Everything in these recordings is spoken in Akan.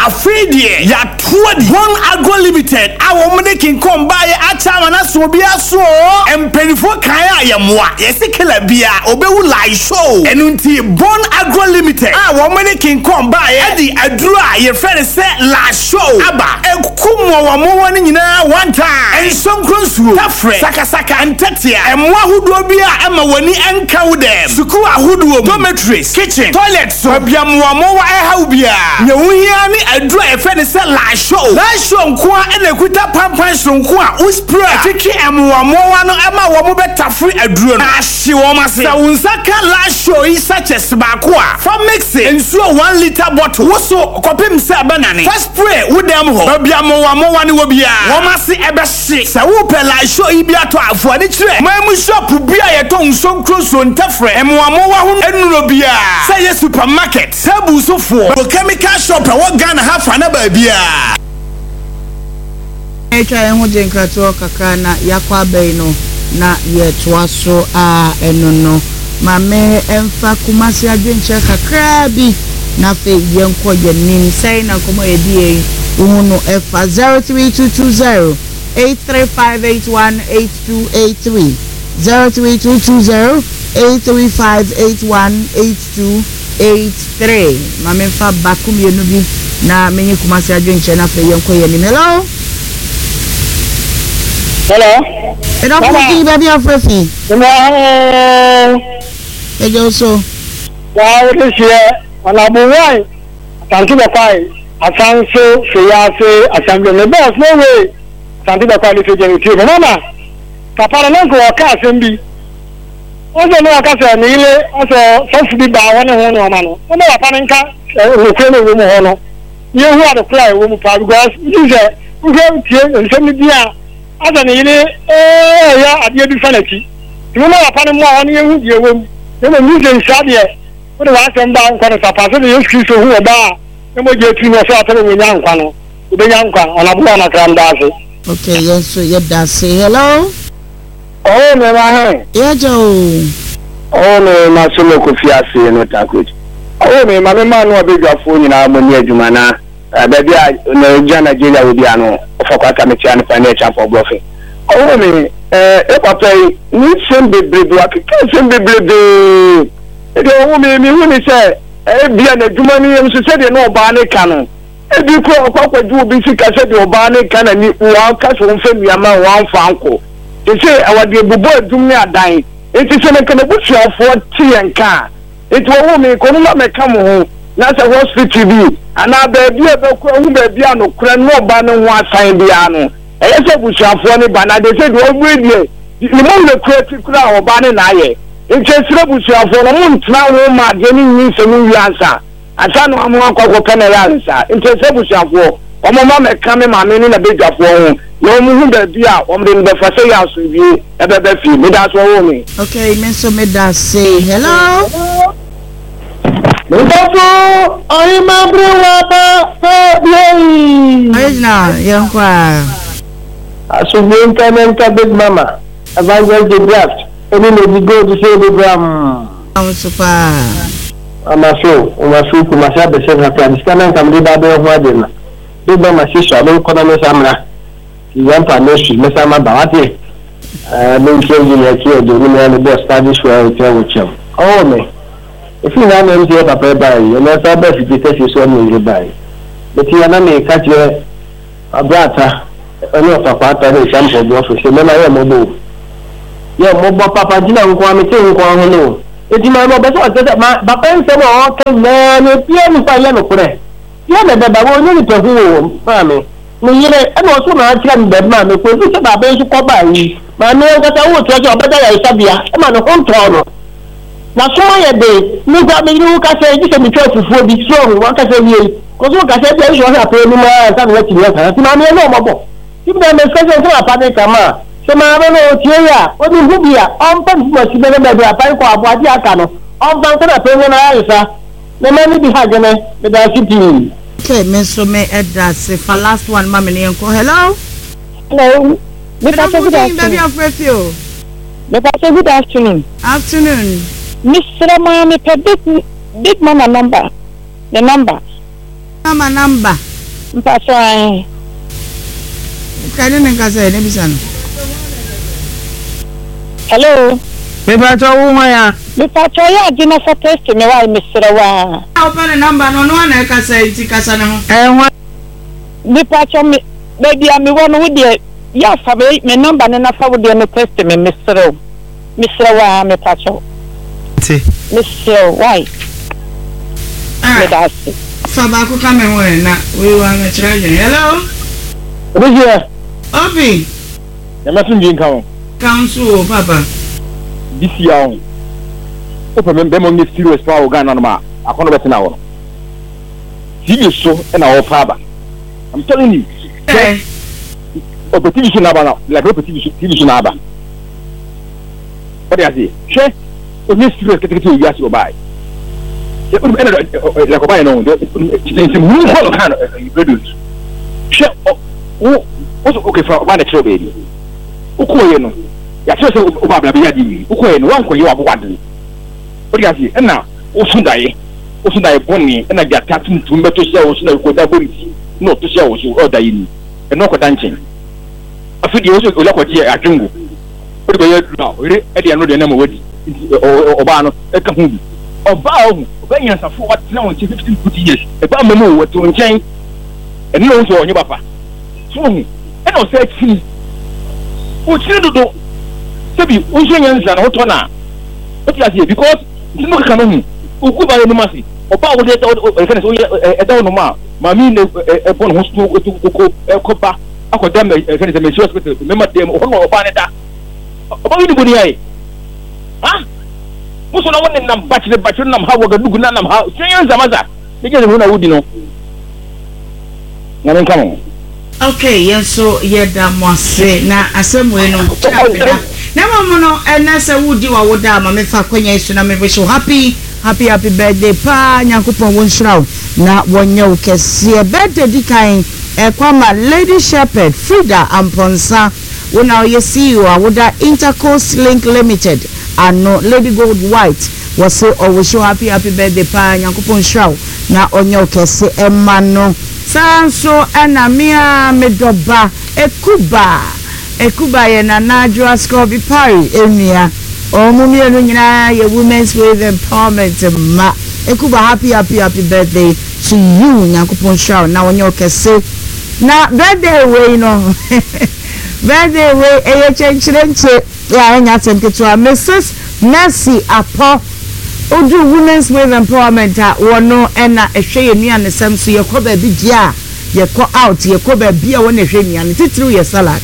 afidie ya tuodi One Agro Limited awo mde kinkom baye achama na so bia so empenifo kan a yemwa yesikela bia obewu live show enunti One Agro Limited awo mde kinkom baye edi aduru a ye fere se la show aba ekumo wa mo woni nyina one time ensonkronsuo tafre sakasaka antetia emwa hudo bia ama woni enkaw dem suku ahudo dormitories kitchen toilet so bia mo wa ehaw bia nyewuhia ni aduru e fere se la show nko a ekuta pampan sonko a uspray tiki emwa mo wa no ema wo mo betafre aduro no ahye wo mase sa unsaka la show yi sachets ba ko a for mixing ensuo 1 liter bottle woso kopim se banane first spray wudem ho bia mo wa ne wo bia wo mase ebehye sa wo pe la show yi bia to afo ani kire mamu shop bia ye to nsonkro so ntafre emwa mo wa ho enuro bia say ye supermarket sabu sofo chemical shop wo Ghana hafa na ba bia echa enho de nkrato kakra na yakwa bei no na ye toaso a enono mame emfa kumasi adwenche kakra bi na fe yenko yenim sai na komo edie uhunu efa 03220 835818283 03220 835818283 mame emfa bakum yenu bi na menyi kumasi adwenche na fe yenko yenim. Hello. Hello, baby Afrefi. Hello, so. Wow, this year, on Abu Wai, Santiba Pai, Asanso, Fiase, Assembly, the boss, no way. Santiba Pai, this is Mama. Kaparananko, Kasimbi. Also, no, Casa, Nile, also, Sosby Bawan, and Hono, no, Panenka, Lucano, Hono. You had a fly, woman, because you said, we have here and send me Ada ni ile ya adie bi fanati timo na pa ne mo oni ehu die wom e mo mi se nsadie wo de wa sem ba nkwa no sapa so de Yesu Kristo hu oba e mo je tu no so atare wo nya nkwa no wo be nya nkwa ona bu na kram da ase. Okay, yes, so you da say hello. Oh me ma he yeah jo oh me ma so lo ko fi ase no ta coach oh me ma no abedwafo nyina mo ni adwuma na baby na Ghana Nigeria wo bia no fokwata me tia no financial for bluffing oh me e papa ni sembebre do akeke sembebre e de wo me hu ni se e bia na dwuma ni em so se de no oba ne ka no e bi ko okwadwu bi sika se de oba ne ka na ni wa ka so mfa miama wa mfa anko te se awade bubo adwum ni adan e ti se me ka na busuafo tienka e to wo me ko no me ka mo ho na se hospital bi ana baby e be ko hu baby anokura no ba ne ho asan bia no e se busuafo ne ba na de se de ogredie ni mo le create kura oba ne na ye nchesire busuafo no mo ntna ho ma de ni nyi mu wiansa asa no amo akoko penela nsa nchesire busuafo omo ma me ka me ma me ni na bedwafo ho no mo hu baby a omo de be fa se ya so bi e be be fi me da so ho me. Okay, me so me da say hello. Mutafu ayima brewaba fabiyi Ajna yankwa asubin kanenta big mama evangelist the draft any no go to say the gram super amaso kumasha be se happen scanan kamri ba be ho adena big mama si so lo kona me samra yampa no shi me sama ba wate no change ya ki odo ni me be study show hotel with him oh me if you na me say papa buy you know say be fit take so me buy but you na me catch you abrata ono papa ta dey sample do office me na ye mo papa jina nko am te nko ho no eti ma mo be so te papa nse mo o ke na me pie mi fa ye no kure ye na be ba wo ni to hu ma me mi yire e no so na ati am be ma me ko so baba nso ko ba yi ma me o kata wo to obeda ya isabia e ma no ho nto no na so ye de ni gba mi ru ka se ji se mi fufuo bi so wa ka se yi ko so ka se bi so ha pe ni ma sa mi ti ya ka ti ma me no mo bo ti be me se se pa ne kama se ma be no ti ya o ni hu bia on pa mo si be be apa ko abo adi aka no on pa ko na pe ni na ya sa na ma ni bi ha gene me da city. Okay, me so me edda se for last one ma me ni enko hello. Hello. Me pa se good afternoon. Me pa se good afternoon. Afternoon. Mr. Mama, big mama number. The number. Mama number. Mpatwa. Kani nkasa ne bisa no. Hello. Mpatwa wo ya. Mpatwa ya di na test me wa mesere wa. Open number no no na kasa iti kasa ne ho. Mpatwa me baby am wo no wo de ya fa me number ne na fa wo de me test me mesere wa mpatwa. Ti. Mesere why? Medasi. Faba ko kame ho na we wa me chira hello. Obi Obi. ya masun jin kawo. Council papa. This year. Open them on the serious power Ghana ma. Akono beti na wo. TV so na wo faba. I'm telling you. Eh. Opportunity na ba na. Like opportunity na ba. What do you say? She. Only serious ketekete you ask go buy. Like go buy no. It's move all kind of produce. She okay for one extra baby. Ukoye no. Ya so obabla be yadi. Ukoye no wan koye wabwade. What do you say? Na osundaye boni na jata tuntum beto se osuna ko da boni. No to se osu order yin. E no ko dancing. Afidi osu olakoje adwungu. What do you do? Re e de no de na mo wadi. Oba no e ka hu bi. Oba yan safo what na won 15 years. E ba memo wo to nchen. E no so onye bapa. So hu e no say chi. O chi dodo. Sebi o so yan zan ho to na. What you say because no ka no hu. Oku ba no masi. Oba wo de e kana so e da no ma. Mami ne e bon hospital ko ba akoda me kana se me hospital. Me ma dem o oba ne da. Oba wi ni boni ai. Ah? Muso na woni nam bachire nam ha woga dugu na nam ha. Tyen zamaza. Me je no na wudi no. Ngane kan. Okay, yes so yeda mwase na asemwe no. Na mama no na se wudi wa woda ma me fa kwanya isu na me wish you happy birthday pa Nyankopon wonshraw na wonye ukese birthday dikan kwama Lady Shepherd Frida Amponsa wona ye CEO awoda Intercoast Link Limited ano Lady Gold White was say oh wish you happy birthday pa Nyankopon shraw na onye ukese emano sanso enamia medoba ekuba ye na Najwa Scobie Parry emia omumi enu nyina ye Women's With Empowerment ma ekuba happy birthday to you Nyankopon shraw na onye ukese na birthday we no birthday we eye chenchirenche ya enya tenketwa Mrs. Mercy Apo odu Women's With Empowerment wono ena ehwe enua ne sam so yekọ ba bi dia yekọ out yekọ ba bi a wona ehwe enua ne titiri ye salad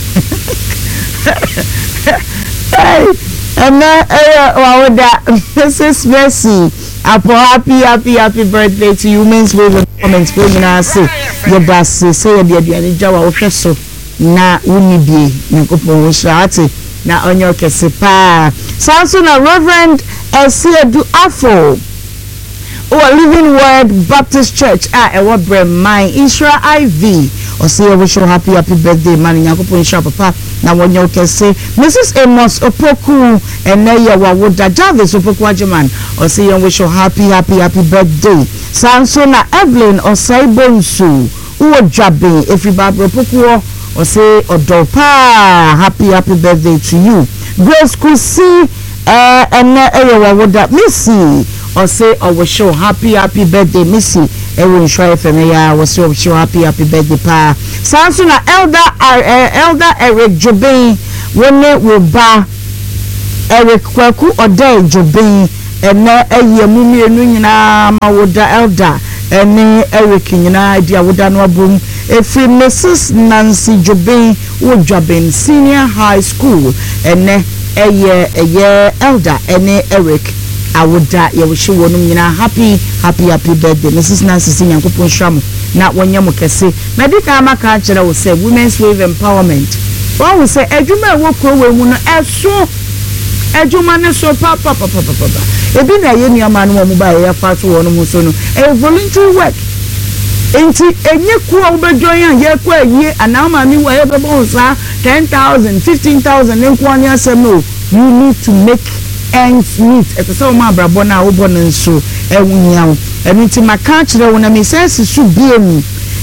hey ana wawoda Mrs. Mercy Apo happy birthday to Women's With Empowerment for nyina se yebase se ye dia ne jawa wo hweso na woni bie Nyankopon wo hwate na onyo kese pa sanso na Reverend Esiedu Afo Living Word Baptist Church ewo Bremai Isra IV ose wish you happy birthday man Nyankopon hwa papa na wonyo kese Mrs. Amos Opoku eneye wawoda Jarvis Opoku ajeman ose wish you happy birthday sanso na Evelyn Osaibonsu uwo jabe Efribabro Opoku ose odopa happy birthday to you Grace Kusi wawoda Missy ose wish you happy birthday Missy ewo nsho FM ya wose wish you happy birthday pa sanso na Elder Eric Jobin wone woba Eric Kwaku Odai Jobin eye mumi enu nyina ma woda Elder ene Eric nyina dia woda no abom efi Mrs. Nancy Jobin Wojabin Senior High School ene eye Elder ene Eric awoda ye wish wonum nyina happy birthday Mrs. Nancy Nyankopon hwam na wonye mo kese medical maka kire wo say Women's With Empowerment wo say adwuma wo kro we mu no eso adwuma ne so papa ebi na ye niama no mo ba ye fa so wonum so no voluntary work enti enye ku o bejoyan ye ku ayi anama mi wa ye bebo sa 10,000 15,000 nko anya sem no you need to make ends meet so ma brabo na wo bo nso ewunya wo enti maka kire wo na me sense su biemu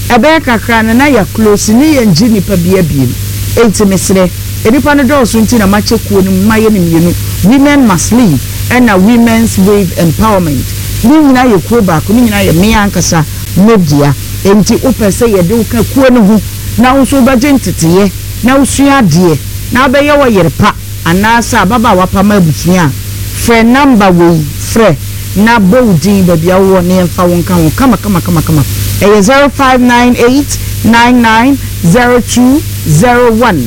ebe kakra na ya close ni ye nji nipa bia biem enti mesre enipa no do so nti na ma chekuo ni maye ni mienu women must lead and a women's wave empowerment ni nyina ye kuo ba ko ni nyina ye me ankasa media enti opese ye de uka kuo no hu na wo so ba gentete na wo sua de na be ye wo yerepa anasa baba wapama abusua frɛ number we frɛ na bodi babia wo ne mfa wo nka wo kama 0598990201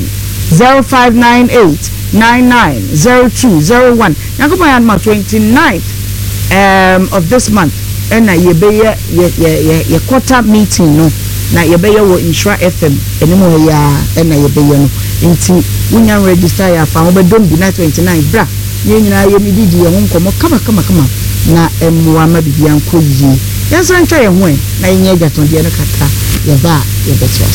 0598990201 yakoba yan ma 29th of this month na ye quarter meeting no na ye wo Insura FM enimo ya na ye no nti wunya register ya fa ho be dom bi na 29 bra ye nyina ye mididi ye ho nkomo kama na emwa ma bibia nko yi yenso ntwa ye ho na yenye ajatonde no kaka ye ba ye betwas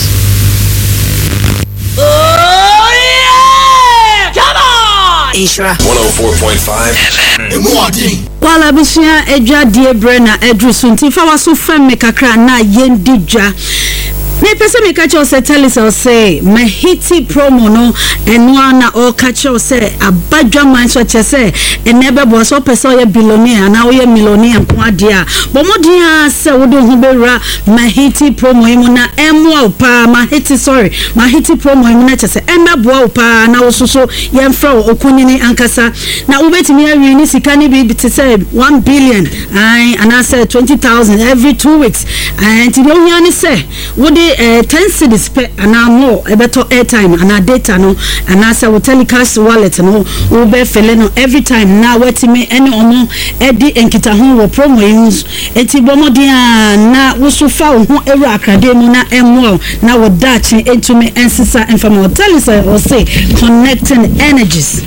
oh yeah come on Insura 104.5 Emwadi wala bisia edwa die brena edru sunti fa waso fem me kakra na yendidwa me pese me catch us tell us say Mahiti promo no enwa na o catch us say abadwa man so che say enebe bo so pese o ye billionaire na o ye millionaire ko ade a bo modia say wo do hu bewra Mahiti promo imu na emwa pa Mahiti promo imu na che say emebo pa na wo soso ye mfra okunini ankasa na wo betimi awi ni sika ni bi te say 1 billion and I say 20,000 every 2 weeks and the only say wo 10 cedis per and more better airtime and data no and I say we telecast wallet no we be fele no every time now weti me any omo edi enkita ho wo promo use enti bomodia na wo so fa ho ewu akrade mu na emo na wo dachi entumi ensisa informal tell us or say connecting energies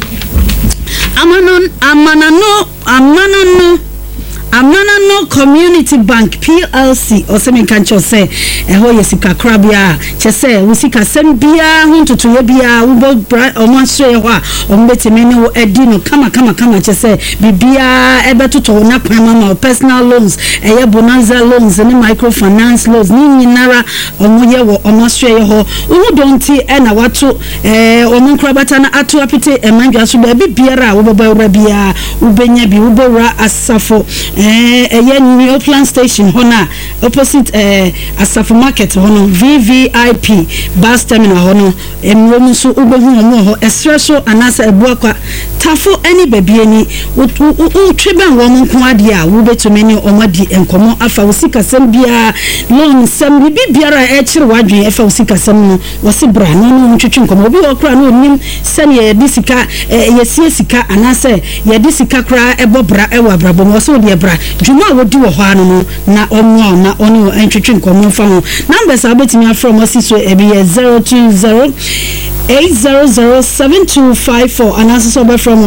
Amana no Community Bank PLC or semi kancho say eho yesika krabia che say usika sembia huntutu yebia ubo omonso yewa ombetime ne wo edi no kama che say bibia ebetuto na kwama personal loans eye bonanza loans ne microfinance loans ni nyinara omuye wo omonso yeho uhu donti e na watu omunkrabata na atu apite emanjwa so ba bibiara wo baba bia ubenya bi ubora asafo new Upland station hona opposite Asafo market hono VVIP bus terminal hono emromu so ubehu omo ho esreso anasa ebuakwa tafo any baby ani utweben wo nko ade a wo betumeni omadi enkomo afa usika sem bia loan sem bibiara e kire wadwen afa usika sem no wose bra no ntwetwe nkomo obi okra no nim sene ye disika ye sika anasa ye disika kra ebobra ewa brabo wose odi ebra juma wodi wo ho anu na omo na onu entwetwe nkomo fa ho numbers abetimi from osiso ebi 020 8007254 and also from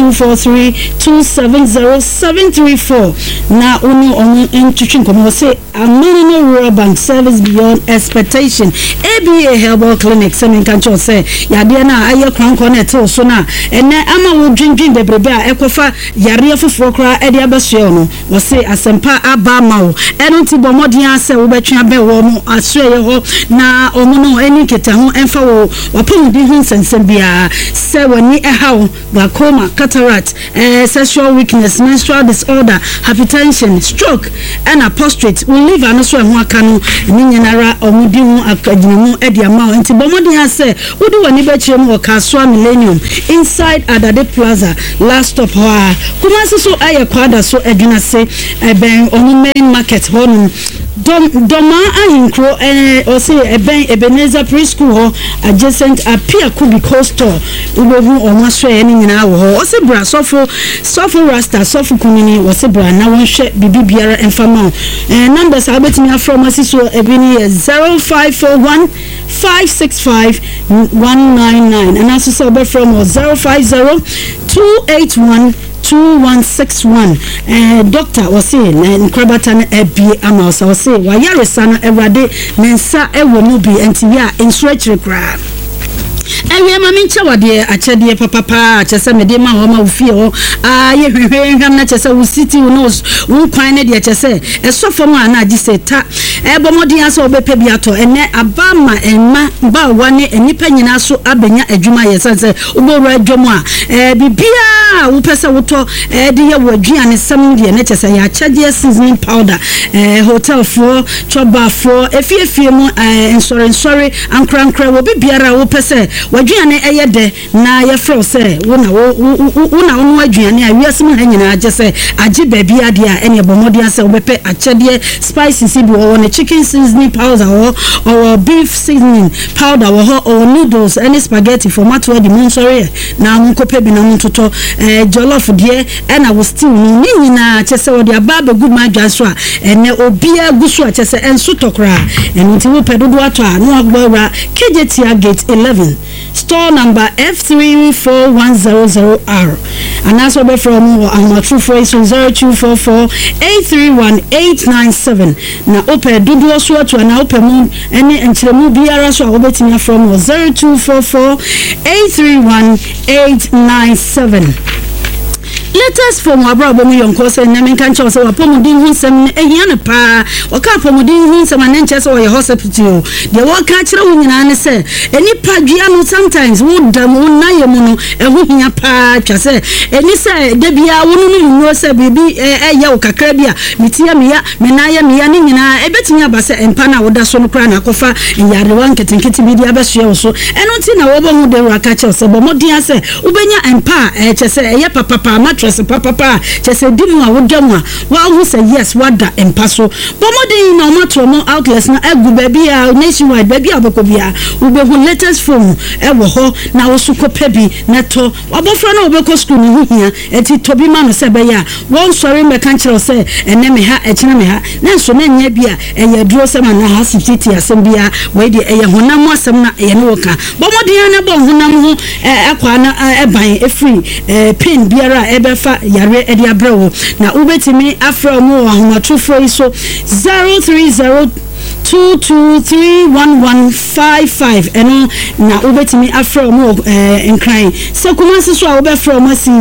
0243270734 na onu entwetwe nkomo say Amino Rural Bank service beyond expectation ABA Herbal Clinic semi kancho say yade na aye kran connect so na ene ama wo dwindwin bebrebe a ekofa yare afoforo kra ede abasue no wo say asempa aba ma wo eno ti bomodin ase wo betwe abe wo mo asue ye ho na omo no eni keta ho emfa wo wapon di hu sensem bia se wani ehaw glaucoma cataract sexual weakness menstrual disorder hypertension stroke and prostate liver no so ho aka no ni nyinara omudi hu akadinmu edi ama enti bomodi ha se wodi wani be kire mu Kaswa Millennium inside Adade Plaza last stop ho kuma so aye kwada so eduna se ben onu main market ho Doma ahinkro o say Ebenezer preschool ho adjacent appear Kubi Coastal ubehu omaso eni nyina wo ho o say bra sofo rasta sofo kunini wo say bra na won hwe bibiara enfama numbers abetimi from asiso ebini 0541 565 199 and also so from 050 281 2161 doctor was saying nkrabata na ebie ama so say wayare sana ewade mensa ewo no bi enti ya insurance kra ewie ma menche wade achede papa chese mede ma ho ma ofie ho ye hwehwehwam na chese wo city no wo kwan ne de chese esofo mu ana agise ta bomodin ase obepe biato ene abama enma ba wane enipa nyina so abenya adwuma ye sense oboru adwom a bibia wo pese woto de ye waduane sam de ne chese ya achede seasoning powder hotel for choba for efie mu sorry ankra wo bibiara wo pese waduane eyede na ye fro se wona wo aduane a wiasem ha nyina age se age baby ade a ene bomodi ase obepe achede spices bi wo ne chicken seasoning powder or beef seasoning powder or noodles any spaghetti format we di monsori na munkope bi na muntoto jollof de ena wo stew no nyina chese wo de ababa gu madwan so a ene obia gu so a chese enso tokra ene ti wo pedodo ato a no agbawra KJTR gate 11 store number F34100R and that's what from our true phrase 0244-831-897 na open dodo so to na open mu ene enchiremu biara so a obetimi from 0244-831-897 latest from abroad mu yonko se na menka nche se wapomudin hunsem ehia ne pa waka apomudin hunsem na nche se wo ye hospital de waka kire wo nyina ne se eni padua no sometimes wo dam wo na ye mu no ehu hia pa twa se eni se de bia wo no no se bibi ye wo kakra bia mitia meya menaye meya ne nyina ebetimi abase empa na wo da so no kra na kofa yare wan ketenkete bi dia beso ye wo so eno ti na wo bo mu de waka kire se bo modin ase ubenya empa che se ye papa mattress papa chese dimu a wodamwa wa hu say yes wada empaso bomodin na omato outlets na egu baby a nationwide baby abokobia ubehu latest phone ewo ho na wosuko pebi neto wabofra na obeko school ni hia eti tobi ma no se be ya won sorry me kan kire se ene me ha ekina me ha na nso na nya bia eye duro se ma na ha sititi asem bia we de eye honam asem na eye ne woka bomodin na bo honam ho akwa na eban efri pin biara ebefa yare edi abrewo na ubetimi afro mu ahomatrofo iso 03022311155 eno na ubetimi afro mu enkran sekumasi so a obefro mu si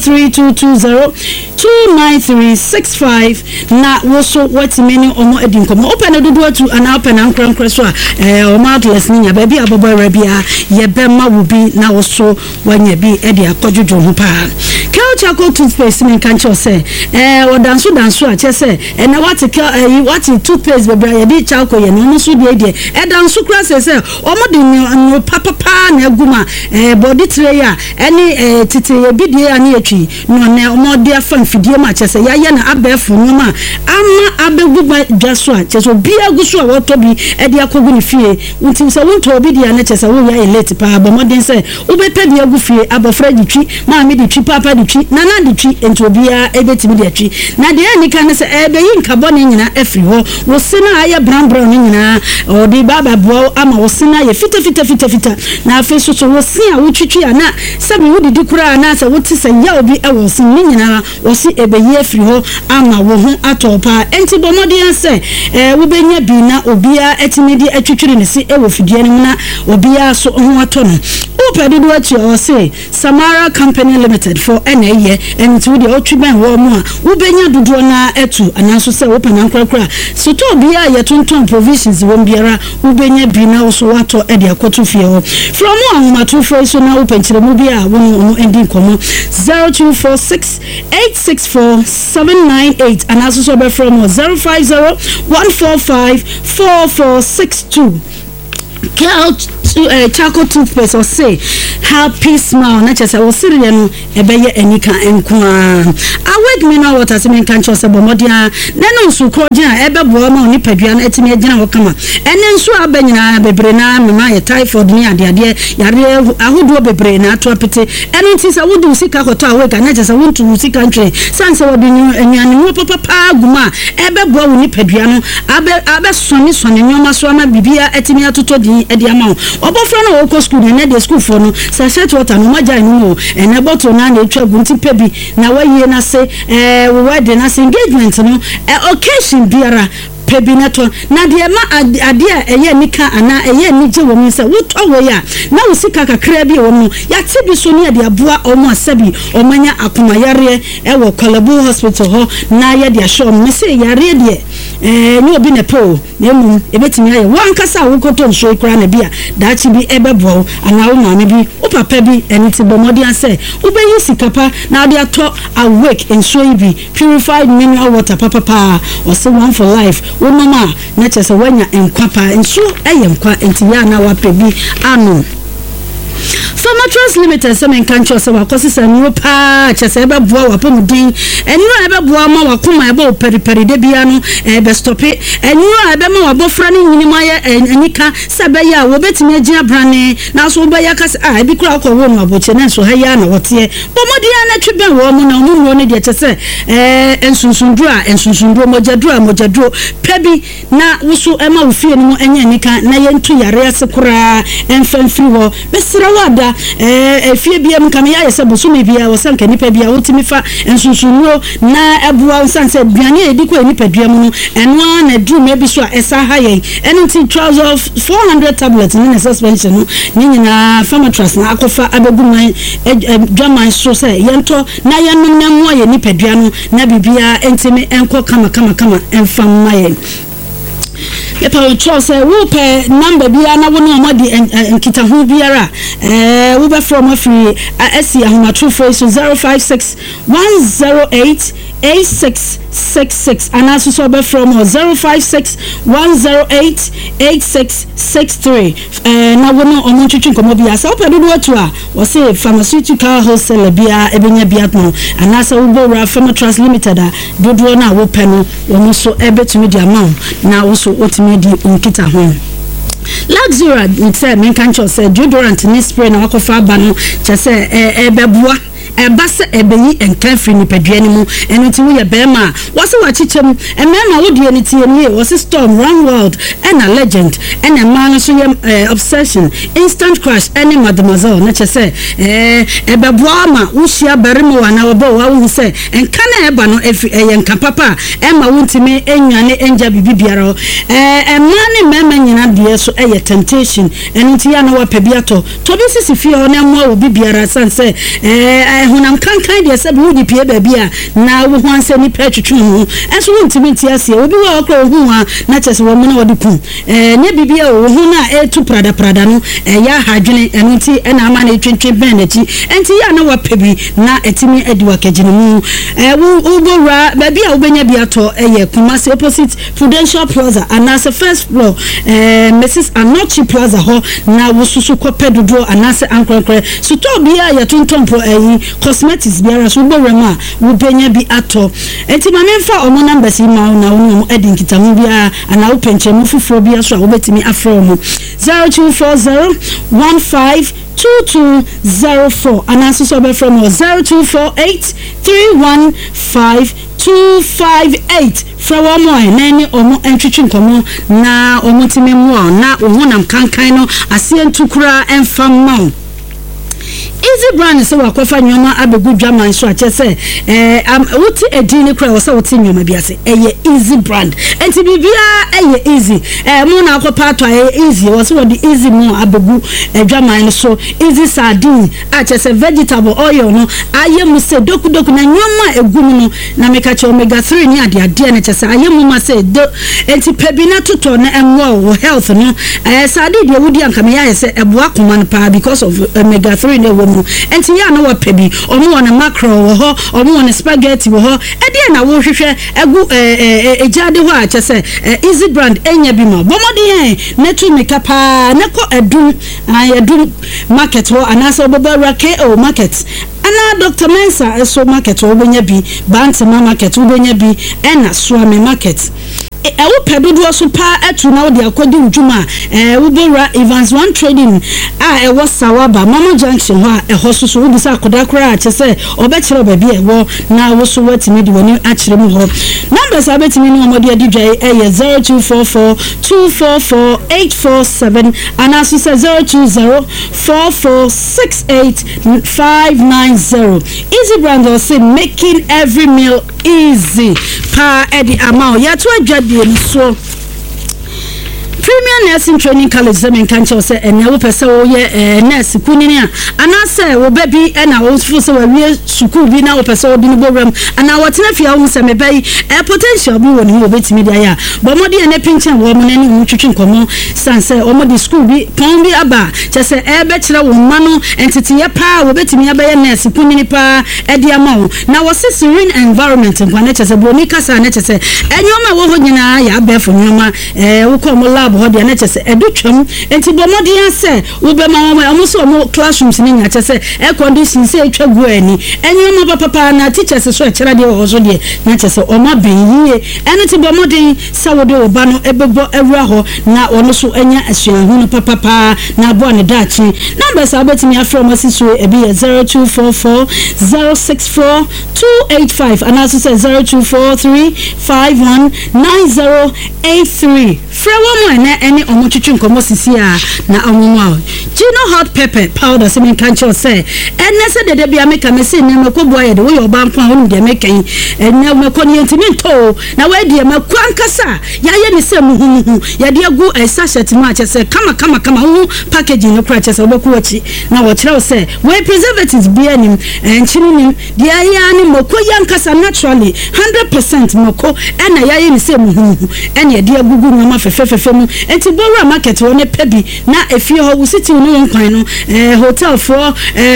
032202936 na woso watimi ni omo edinkomo open dodo atu ana open ankran so a omo atlas ni nya ba bi abobora bia ye bema wo bi na woso wanya bi edi akwadwojo ho pa Kelchako toothpaste in kancho say o danso a chese na what toothpaste be bra ye di chako ye no so de danso kra say omo no papa na aguma body tray a ene tete ye bidie ani atwi no na omo de afa mfidie ma chese ya ye na abefo no ma ama abeguba dwaso a chese obi aguso a woto bi e de akogu ni fie untim se wonto obi de na chese wo ya late pa bo modern say ubepe de agu fie abofra di twi ma me di twi papa di twi nana di twi ento bia ebetimi di twi na de anika ne se ebe yi nkabo ne nyina afri ho wo sena aye brown ne nyina o di baba bo ama wo sena ye fita na afi so wo sia wo twitwi ana sabi wo di kura na se wo ti se ya obi e wo sin ne nyina wo si ebe yi afri ho ama wo ho atopa enti bomodi se wo benya bi na obia etimi di atwitwiri ne si e wo fidie ne na obia so ho ato no upedi do achi o say Samara Company Limited for NAye and to the otwiban wo mu a wo benya dodo na etu anaso say open ankrakra so to bia ye tonton provisions wo biara wo benya bi na so wato e de akoto fie ho from ahomato fo so na open kire mu bia wo no ending komo 0246864798 anaso so be from 05014544462 Charcoal toothpaste or say happy smile na chese wo sire no ebeye anika enkoa awake me na water se men kan chose bomodia na no nsu kro gina ebebo ma oni padua na etimi agina wo kama ene nsu abanyina bebre na mema ye typhoid ni ade yare ahodo bebre na to apete ene nti se wo du sika hoto awake na chese wo ntu sika ntwe sanse wo de nyane wo papa aguma ebebo wo ni padua no abe soni nyoma so ama bibia etimi atoto di edi ama obofra na wo ko school na de school for no sachet water no maja no ene bottle na na etwa gunti pebi na waye na se we wedding na engagement no occasion biara pebinato na de ma ade a eye nika ana eye nije wo mu se wotɔ wo ya na wo sika kakra bi wo mu ya te bi so ne de aboa omo asabi omanya akoma yare wo Kwalabu hospital ho na ye de ahwe me se yare de ni obi ne po na emu ebetimi aye wankasa wo koto nso kura na bia daachi bi ebebo ana wo maame bi wo papa bi eni ti bomodi ase wo be yi sikapa na de ato awake nso bi purified mineral water papa or say one for life wo mama na chese wanya enkwapa nso enkwa enti ya na wa pebi ano Pharmatrust Limited semen kancho se wakosi sanuro pa chese ebe bua wapomudin eniro ebe bua ma wakoma ebe operi de bia no ebe stope eniro ebe ma wabofra ni nyinima ye enika sebe ya wo betimi agina brane na so oba ya kase ebi kura akọ wo no aboche na so ha ya na wote bomodi ya na twebe wo mu na mu ne de chese ensunsundro mojadro pebi na wusu ema wofie no enye nika na ye ntu yare asekura enfamfiri ho besira wada efie bia mkame ya yese bosome bia wosanka nipa bia wotimi fa ensunsunro na ebua wosanse duane ediko nipa dua mu no eno na drum ebi so esa haye enti trouser of 400 tablets in suspension no nyina Pharmatrust na akofa abeguman dwaman so se yento na yenum na mo ye nipa dua no na bibia entimi enko kama enfam maye Epa chose wo pe number bia na wo no modi nkita hu biara wo be from free asi ahomatro for 056 108 8666 and also so be from 056 108 8663 na wo no omuntwitwi nkomo bia sa wo pe dodo atu a wo say pharmaceutical wholesaler bia ebenya bia no and also wo bo Pharmatrust Limited a dodo na wo pe no wo so ebetumi di amount na wo so otimedi nkita ho Luxura nse men kancho say deodorant ni spray na wakofa aba no chese ebeboa ebase ebeyi enkanfri ni peduani mu enoti wo ye bema wose wachichem emema wo die ni tie ni wose Storm Run World and Legend and man so ye Obsession Instant Crush any Mademoiselle na chese ebeboa ma wo hia barimo wana wo bo wa wo se enkana eba no efi enka papa ema wo ntime enwane enja bibibiara emane mema nyina die so eye temptation enoti ya na wa pebiato to bi sisi fie ho na mo wo bibiara sanse hunam kankan de sabe wo dipie ba bia na wo ho anse ni petwetwe ho enso wo ntimi ntiase obi wa okra hu ha na chese wo mu na wode ku ne bibia wo hu na etu prada no ya hadwene enoti ena ama na etwetwe ben achi enti ya na wa pebi na etimi ediwa kagine mu wo bora ba bia wo benya bia to eye Kumasi opposite Prudential Plaza anase first floor Mrs. Anochi Plaza ho na wo susu kopedodo anase ankronkre so to bia ya tontompo cosmetics biara so bo rema wo benya bi ato enti ma memfa omo numbers ma na wo edin kitamu bia ana wo penche mu fufuro bia so a wo betimi afro mu 0240 152204 and also so be from 0248 315 258 from one nani omo entwitwi nkomo na omo timemu na ohunam kankan no ase ntukura enfam Easy Brand so wakofa nyoma abegu dwaman so achese wuti edini kra wo se wuti nyoma biase Easy Brand enti bibia easy mu na akopa to easy wo se wo di easy mu abegu dwaman so easy sardine achese vegetable oil no ayemu se doku na nyoma egum no na meka che omega 3 ni ade na chese ayemu ma se do enti pebina toto na enwo health no sardine de wudi anka me ya se eboa koman pa because of omega 3 ne wo enti ya na wa pebi omo wona mackerel wo ho omo wona spaghetti wo ho ede na wo hwehwe egu ejade ho a chese Easy Brand enya bi ma bomodi netu meka pa ne ko edum market ho anasa obobara KO market ana Dr. Mensa so market wo benya bi Bantama market wo benya bi ena Swami market wo pedodo so pa etu na wo de akodi udwuma wo bora Evans One Trading a wo Sawaba Mama Junction ho a ho so wo bisa akoda kra a chese obekire ba bi wo na wo so watimi de woni akire mu ho numbers abetimi ni omodi adidwa 0244 244 847 and also 020 4468 590 Easy Brand will say making every meal easy pa edi amount ya to adwadi mmienu so Premier Nursing Training College Zemen Kancho say enya wo pese wo ye nurse kunini a anase wo baby na wo fo we wie school bi na wo pese wo bi no boram ana wo tena fia wo se me bai potential bi woni wo betimi dia ya bo modi ene pinchen wo mo nani wo twetwe nkomo sanse o modi school bi pon bi aba che se be kire wo ma no entity ye pa wo betimi abaye nurse kunini pa e dia ma wo na wo se serene environment nkwane che se bo ni kasa na che se enyoma wo ho nyina ya be fo nyoma wo ko mo lab ho de na che se edutwam enti bo modi ase wo be ma wo amuso mo classrooms ni nya che se air condition se etwa gu ani enyoma papa na teachers so e kira de ho so de na che se o ma ben yie eno ti bo modi sa wo de oba no ebebo ewura ho na ono so enya asuahu no papa na bo ne dachi numbers abetimi afro masi so e bi 0244 064 285 and also say 0243 51 9083 frewo mo na ene omo twetwe nkomo sisi a na omo Gino hot pepper powder se men kan cho say ene se de bia make amese ne makobo aye de wo yo ba nko ho de make ene makoni ntimi to na we de makwan kasa ya ye ne se muhu ya de agu sachet mu a che se kama hu packaging no kra che se oboku wachi na wo kire say we preservatives bia nim enchini nim de ya ne makoyan kasa naturally 100% mako ena ya ye ne se muhu ene de agugu nyama fefefefe mu enti bowra market wo ne pebi na efie ho wo city no nkwan no hotel for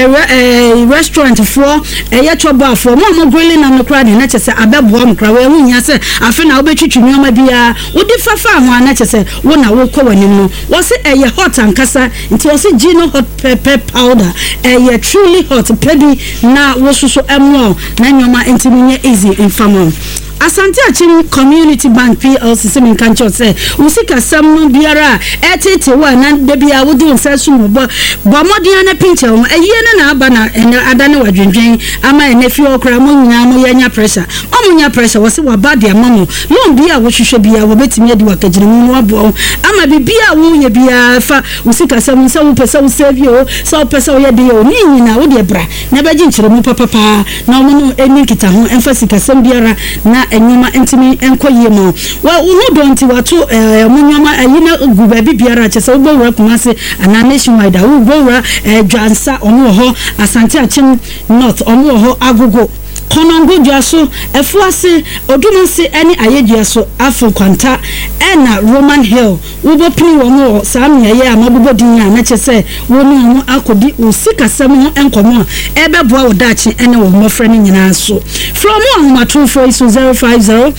restaurant for ya choba for mo grilling na no kra na che se abebo am kra we hunya se afi na obetwitwi nyoma bia wo di fafa ho na che se wo na wo kɔ wani no wo se hot ankasa nti wo se Gino hot pepper powder truly hot pebi na wo suso emo na nyoma enti nye easy infamo Asante Achim Community Bank PLC Semen Kancho say usika samno biara etete wa na de bia wo di nsasu mo bo modi na pinche o eyene na aba na adane wadwendwen ama enefi okra mo nyina mo yanya pressure nya pressure wo se wa ba dia mamo no bia wo hwehwe bia wo betimi adi wakagire mu abo ama bibia wo ye bia fa usika sam se wo pesa wo save yo so pesa wo ye de yo ni nyina wo de bra na ba gi nkyere mu papa na wo no eni kita ho emphasize sam biara na enyoma entimi enkoye mo wa wo donti wato munyoma ayina guba bibiara che se wo wura kumase ana nationwide wo wura dwansa omo ho Asante Achim North omo ho agogo konongo dwaso efuase odumase eni ayedwaso afro kwanta ena Roman Hill wo bo pini wo mo samia ye amabobo din a na che se wo ni ho akodi usika sam ho enkomo ebeboa wo dachi ene wo mo frɛ ni nyina so from one matru for 050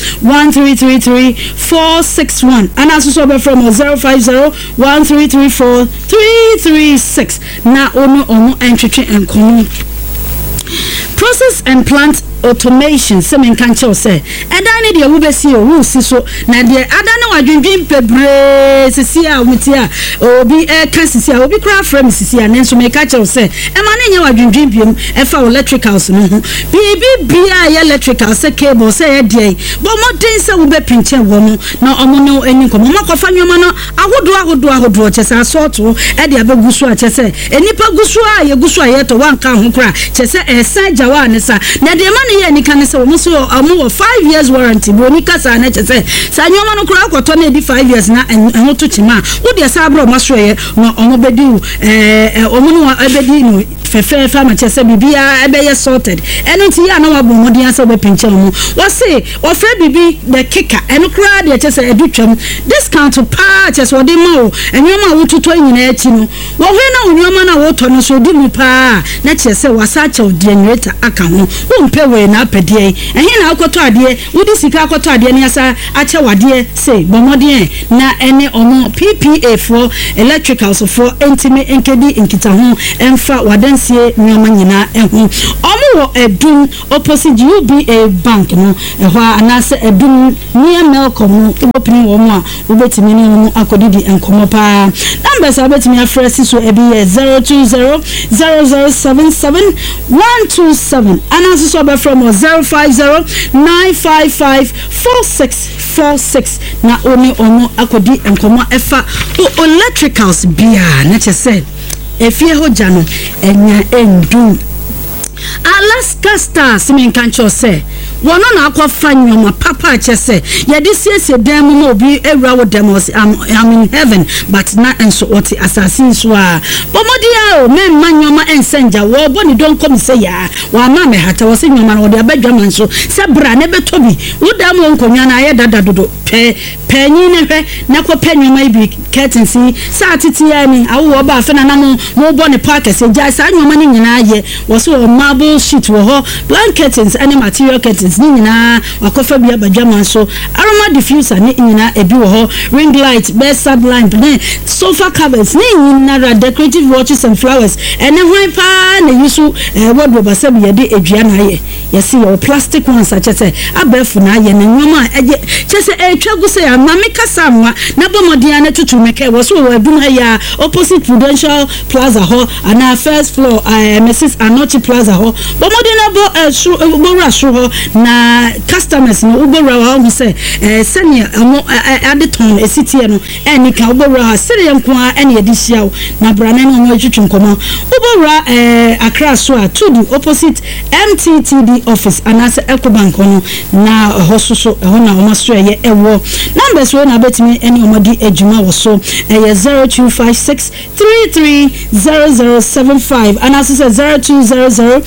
1333 461 and also be from 050 1334 336 na ono entwetwe enkomo process and plant automation Semen Kancho say edane de wo besi o wo si so na de adane wadwendwen pebre sisi a wuti a obi ka sisi a obi kra frame sisi a nenso me ka che say e ma ne nya wadwendwen biem e fa electricals no ho bia ya electrical say cable say e de bo modern say wo be pinche wo no na omo no eni ko mo makofa nwoma no ahodo che say sort e de abegusu a che say enipa gusu a ye gusu a ye to wanka ho kra che say e sa jawa ne sa na de ye ni kan se wo so amu 5 years warranty bo ni kasa na che se sa nyoma no kura akoto na di 5 years na enho to chima wo de sa abro maso ye no omo bedi omo no ebedi no fefe ma che se bibia ebe ye sorted eno ti ya na wa bo modi asa be pinche mu wo se ofre bibi the kicker eno kura de che se edutwam discount pa che se wo de ma wo enyoma wo tuto nyina achi no wo hwe na nyoma na wo to no so di mu pa na che se wasa che generator aka ho wo mpe na pedie ehe na akoto ade wudi sika akoto ade ne asa ache wade say bomodien na ene omo PPA for electricals for entime enkedi enkita ho emfa wadansie nyoma nyina ehu omo wo edun opposite UBA bank no eho anase edun near Melcom no obopini wo mo a obetimi ne wo akodidi enkomo pa numbers abetimi afresi so ebi 020 0077 127 anase so from 050 955 4646 na oni omo akodi enkomo efa o electricals bia na che se efie ho jano enya endu Alaska Stars me kan cho say wono na akwafa nyoma papa che say ye de siesie dan mu obi ewura wo dem I'm in heaven but na enso oti assassin so a bomodia o me manyoma ensenja wo boni don come say ya wa ma me hata wo se nyoma na wo de abadwa man so se bra ne betobi wo da mo nkonwa na ye dada dodo penyi ne hwe na ko penyoma ibi curtains sa titia ni awo ba fe na mo boni park se ja sa nyoma ni nyina ye wo so marble sheet wo ho blankets and material curtains ni nyina wakofa bia badwaman so aroma diffuser ni nyina ebi wo ho ring light bedside lamp sofa covers ni nyina decorative watches and flowers and hwan pa na yusu wardrobe asabi ye de edua na ye yesi your plastic ones achese abefu na ye na nyoma eje chese etwagu se ya mamika samwa na bomodia na tutu meke wo so wo adum ha ya opposite Prudential Plaza ho ana first floor Mrs. Anochi Plaza ho bomodina bo rasho ho na customers no ubora ho se senior adeton esitie no eni ka ubora ha sere nko a eni edisia na brana no mo twetwe nkomo ubora Accra so a to the opposite MTTD office anase Ecobank no na hososo ho na o maso ye ewo numbers we na betimi eni omodi ejuma wo so 0256 330075 anase 0200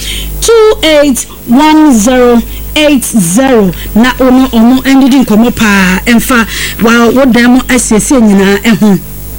281080 na ono endidi nkomo pa emfa wa wodam asiesie nyina eho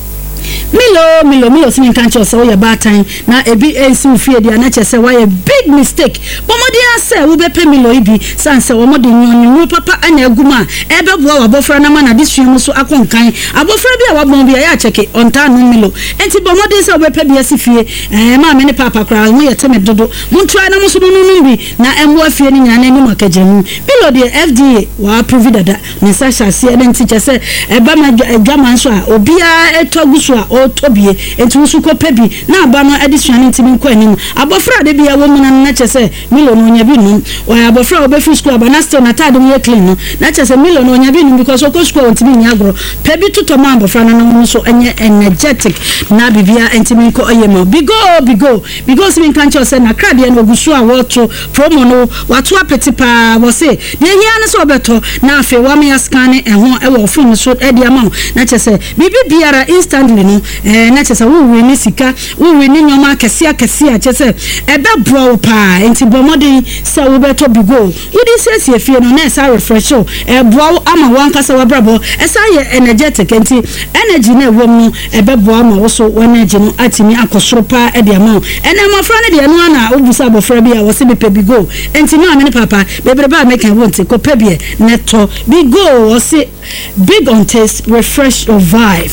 Milo sinin kan cho se wo ye batan na ebi ensi ufie dia na che se wa ye big mistake bomodi ase wo be pe Milo ibi sanse wo modi nyonyu papa ana aguma ebe boa wa bofra na mana disua so akonkan abofra bi a wabon bi ya cheke onta no Milo enti bomodi se wo be pe bi asifie ma me ne papa kra wo ye teme dodo montua na muso no bi na emo afie ni nyana ni makajemu Milo de FDA wa approve dada ne sa hyase e enti che se eba ma adwaman so a obia etogu so a otobie enti wo suko pebi na aba no adisuane ntimi nko anim abofra de bia wo muna na chese Milo no nya bi num wa abofra obefi school aba na still na tade mo clean no na chese Milo no nya bi num because oko school ntimi nya agro pebi tuto ma abofra na no so enye energetic na bibia ntimi nko oyema bigo simi kan chose na krade na ogusu a woto promo no watu apeti pa wo se de hia na so obeto na afi wa me scan ehon e wo phone so e dia ma na chese bibi biara instantly no na chese wo ni sika wo ni nyoma kese chese ebe bro pa enti bomodi se wo beto bigo wodi sese fie no na sa refresh o bro ama wankasa wa brabo esa ye energetic enti energy na wo mu ebe bro ama wo so energy no atimi akosoro pa e dia ma ene mafra ne dia no na obusa bofra bia wo se be bigo enti no amene papa bebreba make and want ko pebie neto bigo wo se big on taste, refresh your vibe.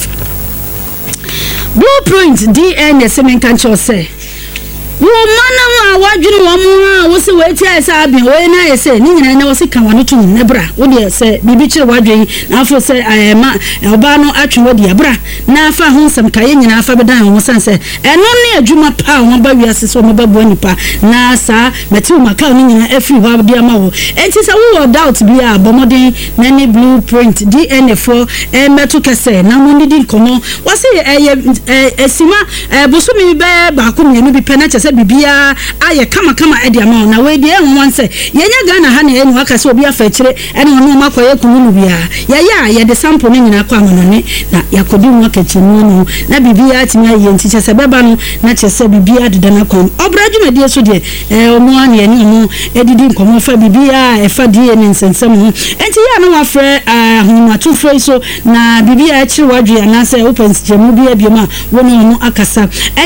Blueprint DNA semen kan cho say Womana wadwini wamwa wosi weti asa abi we na yese ni nyina na wosi kan wano tun ne bra wo de se bibi kire wadwini na afo se ayema oba no atwe wo de bra na afa ho nsem kaye nyina afa bedan ho sanse eno ne adwuma pa ho ba wiase so mo babu anipa na sa meti maka ni nyina afi ho abde ama wo enti se wo doubt bi a bomoden na ne Blueprint DNA4 metu kese na mo ndidi kono wasi esima bosumi be ba ko mienu bi pena chese bibia aye kama edi ama na we de ehun se yenya Ghana ha na enu aka se obi afa kire ene onu makoye kunu bia ye de sample ne nyina kwa manone na yakodi mu aka chinu no na bibia atimi aye nti chese beba no na chese bibia de na kon obraju me so de omo an ye ni omo edidi nkomo fa bibia efa die ne nsensem ho enti ya na wafre ahunu atufre so na bibia akire wadwe na se open chemu bia biema woni omo akasa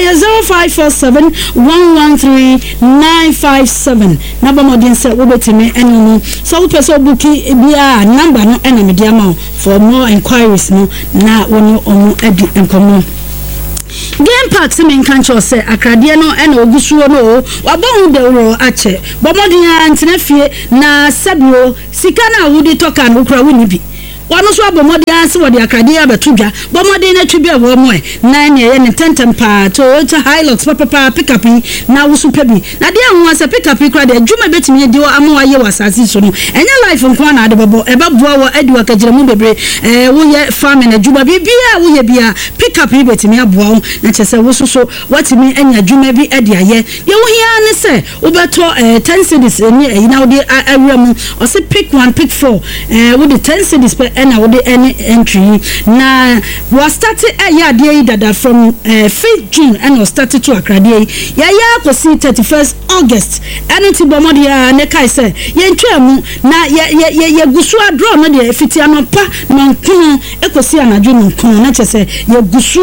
0547 113957 na bomodin se wobetime enu so wo pese obuki bia number no ena media ma for more inquiries no na woni omu edi enkomo Game Park semen kancho se akrade no ena ogusuo no wabon de ro ache bomodin antena fie na sabio sika na wudi toka no kura woni bi wano so abomode anse wode akrade abeto dwa bomode na twi bia wo mo e na ne ye ne tentem pa Toyota Hilux papa pick up na wo so pabi na de ho ase pick up kra de adwuma betimi de ama waye wasase so no enya life nko na de bobo e ba boa wo adi wakagire mu bebre wo ye farming adwuma bibia wo ye bia pick up betimi aboa wo na chese wo so watimi enya adwuma bi ade aye ye wo hia ne se wo beto 10 cities ni na wo de awura o se pick 1 pick 4 wo de 10 cities per na wo de any entry na we started ya de dada from 5th June and we started to akrade ya kosi 31st August and ti bomode ya ne kai se ye ntwa mu na ye gusu adro no de fiti anopa na nkunu ekosi anadwo no nkunu na chese ye gusu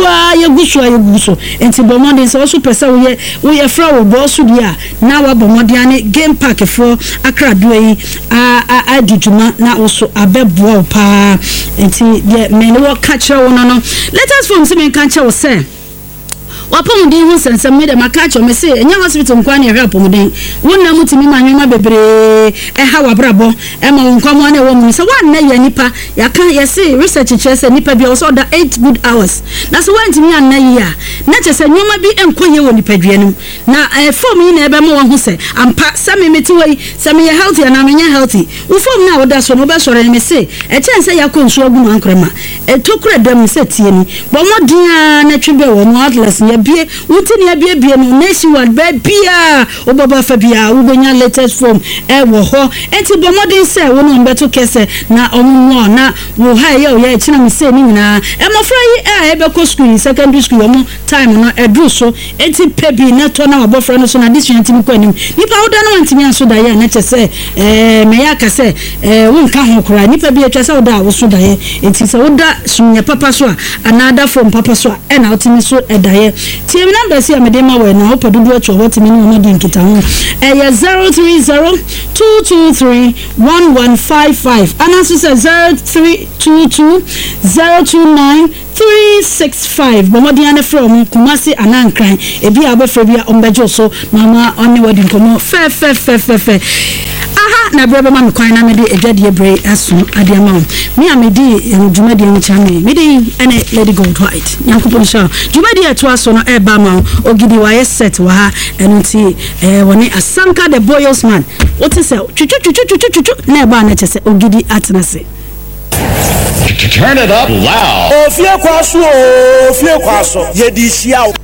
enti bomode se so pesa wo ye fra wo bosu dia na wa bomode ane game park for akrado yi a diduma na also abeboa pa enti ye me no catch no let us from se me kan che wo se wapomuden hu sensem me de makacho me se enya hospital nkwa na ehwe apomuden wonna mutimi manwema bebre ha wabrabo ma wonkwa na ewo mu se wan na ya nipa ya kan ya se research chese nipa bi also da 8 good hours na so wantimi an na ya na chese nwoma bi enkoye wo nipa duanum na form yi na ebe ma wo hu se ampa se me meti wei se me healthy na me healthy wo form na wo da so no be sore me se chense ya konsu agu no ankrema tokura dam se tie ni bo modin na twebe wo mo atlas bie wutini abie no nationwide bia obaba fa bia ubenya latest form wo ho enti bomodin se wo no mbeto kese na omo na wo ha ye o ye china mi se ni nyina mofra yi ebeko school secondary school omo time no edru so enti pebi na to na obofra no so na this ntimi ko anim nipa woda no ntimi aso da ye na chese me ya kase wo nka ho kora nipa bi atwa woda wo so da ye enti se woda sunya papa so another form papa so na otimi so edaye tie mi number si amedema we na hope dudu atwa what mi no di nkita ho 03022311155 anaso se 0322029365 bomodi ane from Kumasi anankran ebi abofra bia ombejo so mama oni wadi nkomo fe aha na brebe ma me kwan na me de edwade ebre aso ade ama me amedi dwumadi enchame me de ene Lady Gold White yankopon sha dwumadi eto aso no eba ma ogidi wa yes set wa ha enunti woni Asanka the Boyos man what is chuchu na eba na chese ogidi atenase. Turn it up loud. Ofie kwaso yedi hia.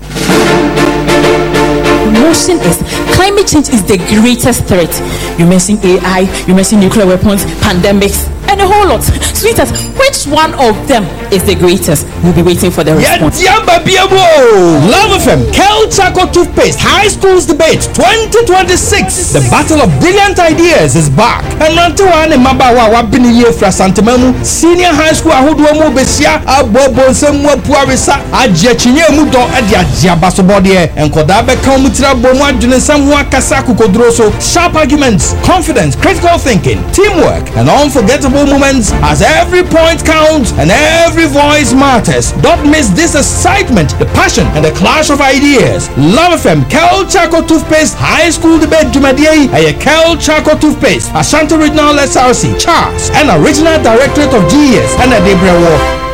Motion is climate change is the greatest threat. You mention AI, you mention nuclear weapons, pandemics, and a whole lot. Sweetheart, which one of them is the greatest? We'll be waiting for the response. Love FM, Kel Chaco Toothpaste, High Schools Debate 2026. The Battle of Brilliant Ideas is back. And Nantuan and Mabawa Wabini Ye fra Santamemu, Senior High School Ahuduamu Besia, Abobo Semwa Puarisa, Ajachinye Mudo, Adia Jabasobodie, and Kodabe Kamutra Bomwa Junesamwa Kasaku Kodroso, sharp arguments, confidence, critical thinking, teamwork, and unforgettable moments as every point counts and every voice matters. Don't miss this excitement, the passion, and the clash of ideas. Love FM, Kel Chaco Toothpaste, High School Debate Jumadiye, and Kel Chaco Toothpaste, Ashanti Regional SRC, Charles, and Original Directorate of GES, and a Debrewo.